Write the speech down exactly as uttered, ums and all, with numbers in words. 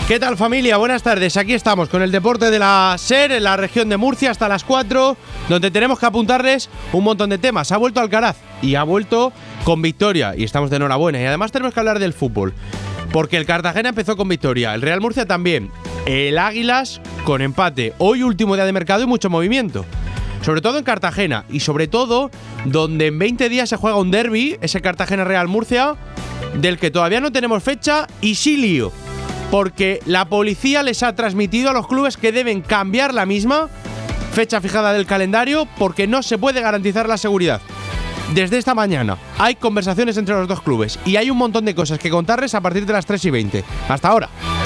¿Qué tal, familia? Buenas tardes. Aquí estamos con el deporte de la SER en la región de Murcia hasta las cuatro, donde tenemos que apuntarles un montón de temas. Ha vuelto Alcaraz y ha vuelto con victoria y estamos de enhorabuena. Y además tenemos que hablar del fútbol, porque el Cartagena empezó con victoria, el Real Murcia también, el Águilas con empate. Hoy último día de mercado y mucho movimiento, sobre todo en Cartagena y sobre todo donde en veinte días se juega un derbi, ese Cartagena-Real Murcia, del que todavía no tenemos fecha y sí lío, porque la policía les ha transmitido a los clubes que deben cambiar la misma fecha fijada del calendario porque no se puede garantizar la seguridad. Desde esta mañana hay conversaciones entre los dos clubes y hay un montón de cosas que contarles a partir de las tres y veinte. Hasta ahora.